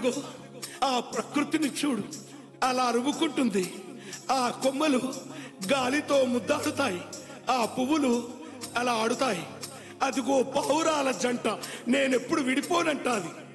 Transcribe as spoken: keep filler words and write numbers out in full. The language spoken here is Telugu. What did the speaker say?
అదిగో ఆ ప్రకృతిని చూడు, అలా అరుముకుంటుంది. ఆ కొమ్మలు గాలితో ముద్దాడుతాయి, ఆ పువ్వులు అలా ఆడుతాయి. అదిగో పావురాల జంట, నేనెప్పుడు విడిపోనంటాది.